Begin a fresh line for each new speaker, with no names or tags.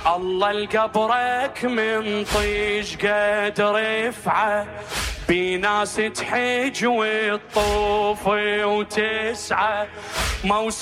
الله القبرك من طيش قد رفعه، بناس تحج وتطوف وتسعى.